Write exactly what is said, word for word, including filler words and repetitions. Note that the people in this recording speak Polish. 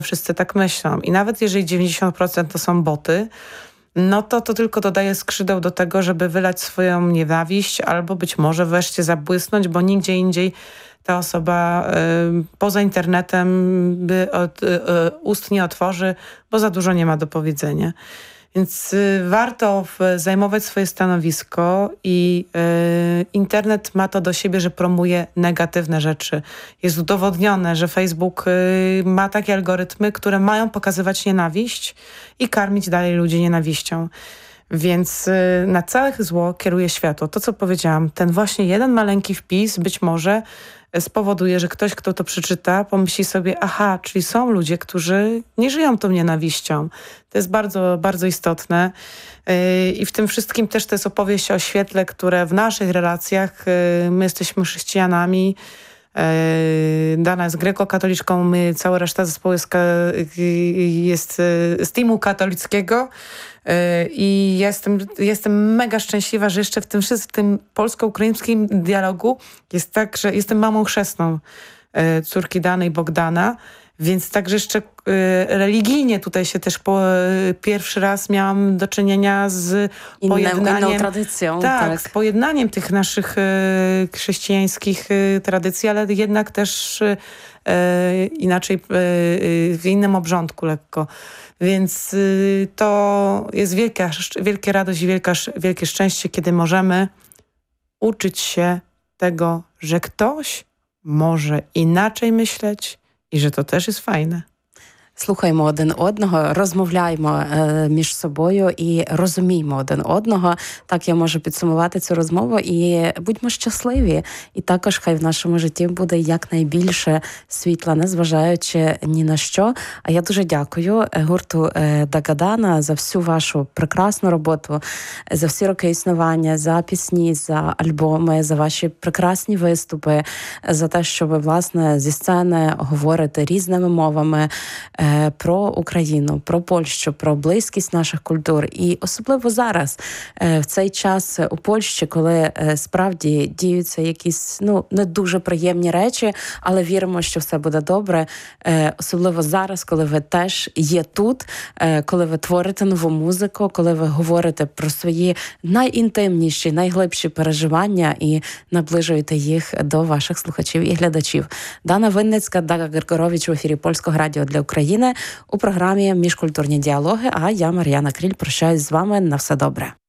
wszyscy tak myślą. I nawet jeżeli dziewięćdziesiąt procent to są boty, no to to tylko dodaje skrzydeł do tego, żeby wylać swoją nienawiść albo być może wreszcie zabłysnąć, bo nigdzie indziej ta osoba y, poza internetem by od, y, y, ust nie otworzy, bo za dużo nie ma do powiedzenia. Więc y, warto w, zajmować swoje stanowisko i y, internet ma to do siebie, że promuje negatywne rzeczy. Jest udowodnione, że Facebook y, ma takie algorytmy, które mają pokazywać nienawiść i karmić dalej ludzi nienawiścią. Więc y, na całe zło kieruje światło. To, co powiedziałam, ten właśnie jeden maleńki wpis być może spowoduje, że ktoś, kto to przeczyta, pomyśli sobie, aha, czyli są ludzie, którzy nie żyją tą nienawiścią. To jest bardzo, bardzo istotne. Yy, I w tym wszystkim też to jest opowieść o świetle, które w naszych relacjach, yy, my jesteśmy chrześcijanami, yy, Dana jest grekokatoliczką, my, cała reszta zespołu jest, jest z teamu katolickiego. I jestem, jestem mega szczęśliwa, że jeszcze w tym wszystkim, w tym polsko-ukraińskim dialogu jest tak, że jestem mamą chrzestną córki Dany i Bogdana, więc także jeszcze religijnie tutaj się też po, pierwszy raz miałam do czynienia z Inną, pojednaniem, inną tradycją. Tak, Tak, z pojednaniem tych naszych chrześcijańskich tradycji, ale jednak też inaczej, w innym obrządku lekko. Więc y, to jest wielka, wielka radość i wielka, wielkie szczęście, kiedy możemy uczyć się tego, że ktoś może inaczej myśleć i że to też jest fajne. Слухаємо один одного, розмовляємо е, між собою і розуміємо один одного. Так я можу підсумувати цю розмову. І будьмо щасливі. І також хай в нашому житті буде якнайбільше світла, незважаючи ні на що. А я дуже дякую гурту е, Дагадана за всю вашу прекрасну роботу, за всі роки існування, за пісні, за альбоми, за ваші прекрасні виступи, за те, що ви, власне, зі сцени говорите різними мовами, про Україну, про Польщу, про близькість наших культур. І особливо зараз, в цей час у Польщі, коли справді діються якісь, ну, не дуже приємні речі, але віримо, що все буде добре. Особливо зараз, коли ви теж є тут, коли ви творите нову музику, коли ви говорите про свої найінтимніші, найглибші переживання і наближуєте їх до ваших слухачів і глядачів. Дана Винницька, Дага Григорович в ефірі Польського радіо для України у програмі «Міжкультурні діалоги», а я, Мар'яна Кріль, прощаюсь з вами. На все добре.